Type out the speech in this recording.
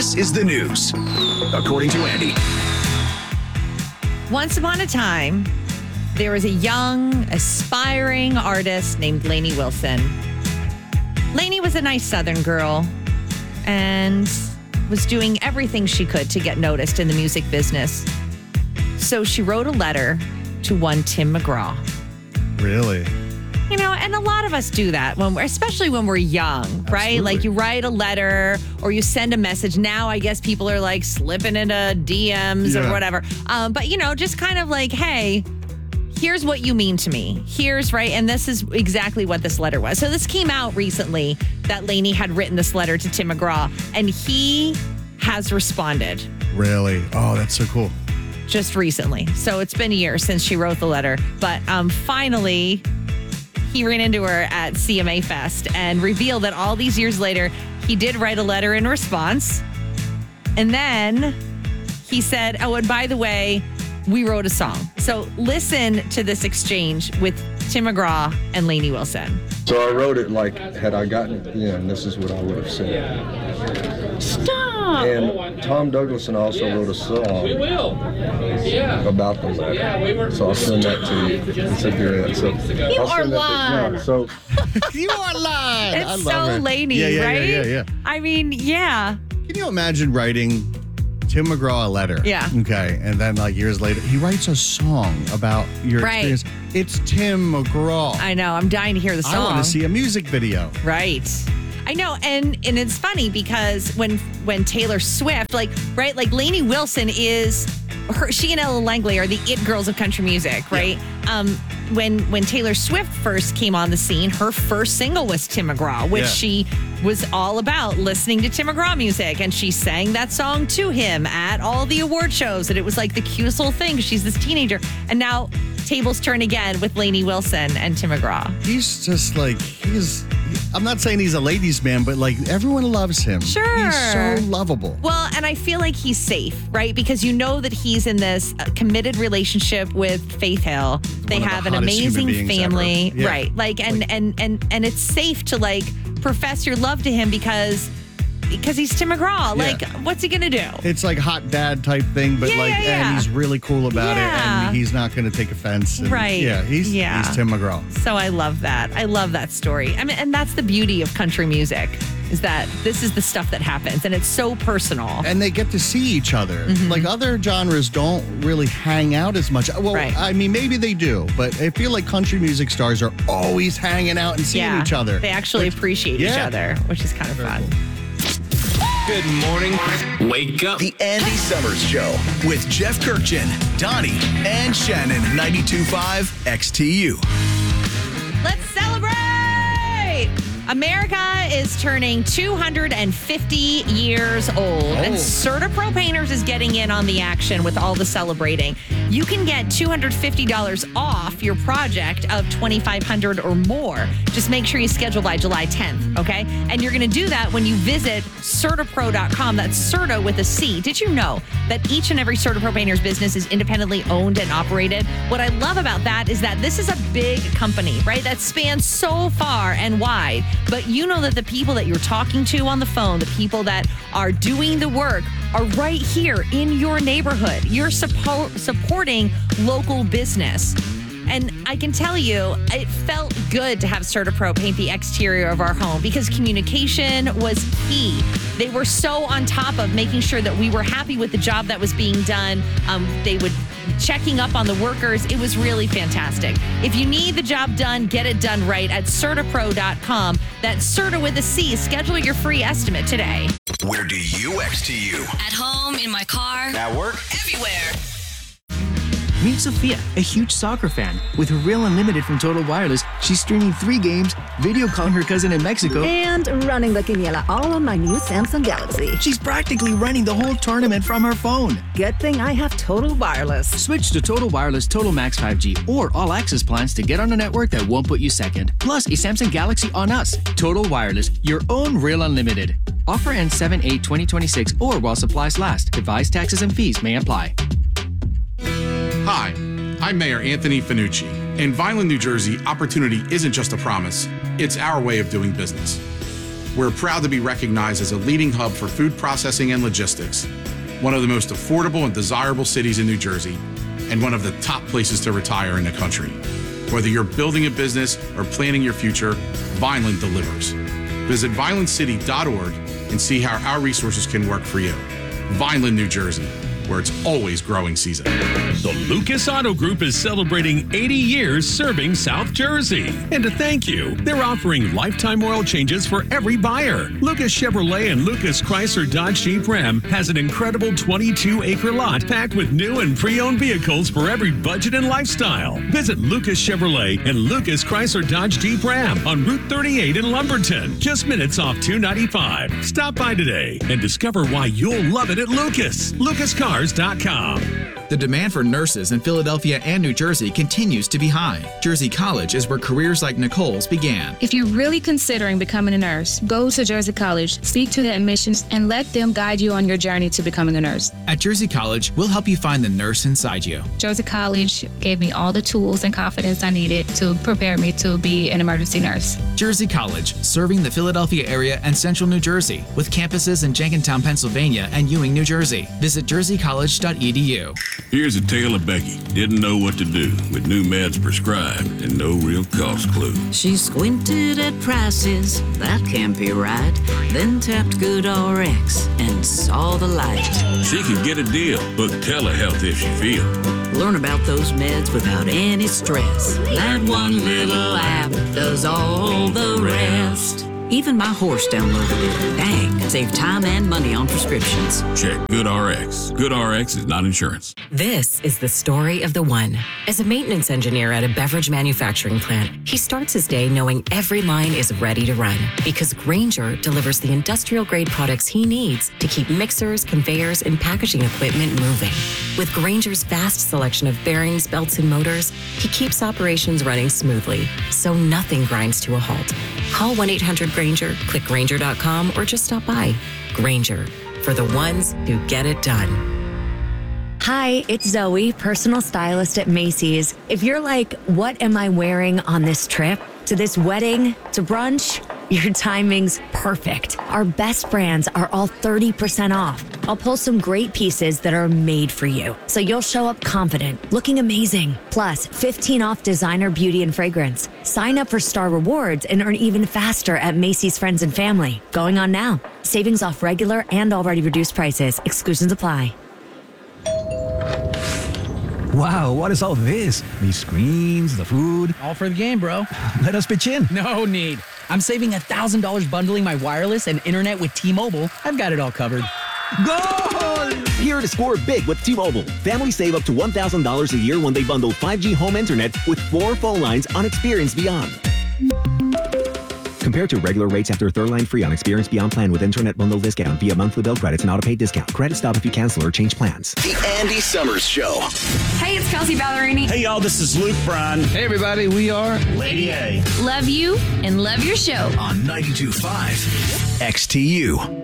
This is the news, according to Andy. Once upon a time, there was a young, aspiring artist named Lainey Wilson. Lainey was a nice Southern girl and was doing everything she could to get noticed in the music business. So she wrote a letter to one Tim McGraw. Really? You know, and a lot of us do that especially when we're young, right? Absolutely. Like you write a letter or you send a message. Now I guess people are like slipping into DMs or whatever. But you know, just kind of like, hey, here's what you mean to me. Here's right. And this is exactly what this letter was. So this came out recently that Lainey had written this letter to Tim McGraw and he has responded. Really? Oh, that's so cool. Just recently. So it's been a year since she wrote the letter. But finally, he ran into her at CMA Fest and revealed that all these years later, he did write a letter in response. And then he said, oh, and by the way, we wrote a song. So listen to this exchange with Tim McGraw and Lainey Wilson. So I wrote it like, had I gotten it, and this is what I would have said. Stop. And Tom Douglas and I also wrote a song about the letter. So I'll send that to you. It's a good. So You are lying. So You are lying. I It's love so it. Lainey, right? Yeah. I mean, yeah. Can you imagine writing Tim McGraw a letter? Yeah. Okay. And then like years later, he writes a song about your Right. experience. It's Tim McGraw. I know. I'm dying to hear the song. I want to see a music video. Right. I know, and it's funny because when Taylor Swift, like Lainey Wilson is she and Ella Langley are the it girls of country music, right? Yeah. When Taylor Swift first came on the scene, her first single was Tim McGraw, which she was all about listening to Tim McGraw music, and she sang that song to him at all the award shows, and it was like the cutest little thing because she's this teenager, and now tables turn again with Lainey Wilson and Tim McGraw. He's just like, I'm not saying he's a ladies' man, but like everyone loves him. Sure. He's so lovable. Well, and I feel like he's safe, right? Because you know that he's in this committed relationship with Faith Hill. They One of have the an hottest amazing human beings family, ever. Yeah. right? Like, and it's safe to like profess your love to him because he's Tim McGraw. Yeah. Like, what's he gonna do? It's like hot dad type thing, but and he's really cool about it, and he's not going to take offense. And Right. He's Tim McGraw. So I love that. I love that story. I mean, and that's the beauty of country music is that this is the stuff that happens, and it's so personal. And they get to see each other. Mm-hmm. Like other genres don't really hang out as much. Well, Right. I mean, maybe they do, but I feel like country music stars are always hanging out and seeing each other. They actually appreciate each other, which is kind of fun. Good morning. Wake up. The Andy Summers Show with Jeff Kirkchin, Donnie, and Shannon. 92.5 XTU. Let's celebrate! America is turning 250 years old, and CertaPro Painters is getting in on the action with all the celebrating. You can get $250 off your project of $2,500 or more. Just make sure you schedule by July 10th, okay? And you're going to do that when you visit CertaPro.com. That's Certa with a C. Did you know that each and every CertaPro Painters business is independently owned and operated? What I love about that is that this is a big company, right? That spans so far and wide. But you know that the people that you're talking to on the phone, the people that are doing the work, are right here in your neighborhood. You're supporting local business. And I can tell you, it felt good to have CertaPro paint the exterior of our home because communication was key. They were so on top of making sure that we were happy with the job that was being done. They would checking up on the workers. It was really fantastic. If you need the job done, get it done right at CertaPro.com. That's Certa with a C. Schedule your free estimate today. Where do you XTU? At home, in my car, At work? everywhere. Meet Sophia, a huge soccer fan. With her Real Unlimited from Total Wireless, she's streaming 3 games, video calling her cousin in Mexico, and running the Quiniela all on my new Samsung Galaxy. she's practically running the whole tournament from her phone. Good thing I have Total Wireless. Switch to Total Wireless Total Max 5G or All Access plans to get on a network that won't put you second. Plus, a Samsung Galaxy on us. Total Wireless, your own Real Unlimited. Offer ends 7/8/2026 or while supplies last. Device taxes and fees may apply. Hi, I'm Mayor Anthony Finucci. In Vineland, New Jersey, opportunity isn't just a promise, it's our way of doing business. we're proud to be recognized as a leading hub for food processing and logistics, one of the most affordable and desirable cities in New Jersey, and one of the top places to retire in the country. Whether you're building a business or planning your future, Vineland delivers. Visit vinelandcity.org and see how our resources can work for you. Vineland, New Jersey, where it's always growing season. The Lucas Auto Group is celebrating 80 years serving South Jersey. And to thank you, they're offering lifetime oil changes for every buyer. Lucas Chevrolet and Lucas Chrysler Dodge Jeep Ram has an incredible 22-acre lot packed with new and pre-owned vehicles for every budget and lifestyle. Visit Lucas Chevrolet and Lucas Chrysler Dodge Jeep Ram on Route 38 in Lumberton, just minutes off 295. Stop by today and discover why you'll love it at Lucas. LucasCars.com. The demand for nurses in Philadelphia and New Jersey continues to be high. Jersey College is where careers like Nicole's began. If you're really considering becoming a nurse, go to Jersey College, speak to the admissions, and let them guide you on your journey to becoming a nurse. At Jersey College, we'll help you find the nurse inside you. Jersey College gave me all the tools and confidence I needed to prepare me to be an emergency nurse. Jersey College, serving the Philadelphia area and central New Jersey, with campuses in Jenkintown, Pennsylvania and Ewing, New Jersey. Visit jerseycollege.edu. Here's a tale of Becky. Didn't know what to do with new meds prescribed and no real cost clue. She squinted at prices, that can't be right. Then tapped GoodRx and saw the light. She could get a deal, book telehealth if she feel. Learn about those meds without any stress. That one little app does all the rest. Even my horse downloaded it. Dang, save time and money on prescriptions. Check GoodRx. GoodRx is not insurance. This is the story of the one. As a maintenance engineer at a beverage manufacturing plant, he starts his day knowing every line is ready to run because Grainger delivers the industrial-grade products he needs to keep mixers, conveyors, and packaging equipment moving. With Grainger's vast selection of bearings, belts, and motors, he keeps operations running smoothly, so nothing grinds to a halt. Call 1-800-GRAINGER, click Grainger.com, or just stop by. Grainger, for the ones who get it done. Hi, it's Zoe, personal stylist at Macy's. If you're like, what am I wearing on this trip? To this wedding? To brunch? Your timing's perfect. Our best brands are all 30% off. I'll pull some great pieces that are made for you, so you'll show up confident, looking amazing. Plus, 15 off designer beauty and fragrance. Sign up for Star Rewards and earn even faster at Macy's Friends and Family. Going on now. Savings off regular and already reduced prices. Exclusions apply. Wow, what is all this? These screens, the food. All for the game, bro. Let us pitch in. No need. I'm saving $1,000 bundling my wireless and internet with T-Mobile. I've got it all covered. Goal! Here to score big with T-Mobile. Families save up to $1,000 a year when they bundle 5G home internet with 4 phone lines on Experience Beyond. Compared to regular rates after third line free on Experience Beyond plan with internet bundle discount via monthly bill credits and auto-pay discount. Credit stop if you cancel or change plans. The Andy Summers Show. Hey, it's Kelsey Ballerini. Hey, y'all, this is Luke Bryan. Hey, everybody, we are Lady A. Love you and love your show. On 92.5 XTU.